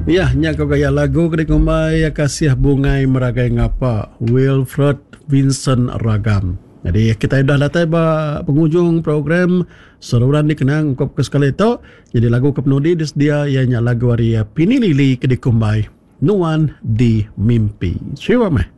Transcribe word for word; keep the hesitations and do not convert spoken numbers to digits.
Ya, nya kau gaya lagu kedi kumbai kasih bungai meragai ngapa Wilfred Vincent Ragam. Jadi kita dah datang ba penghujung program saluran dikenang kop ke sekali itu. Jadi lagu kepenudi dia ianya lagu waria Pinilili kedi kumbai Nuan di Mimpi. Siapa meh?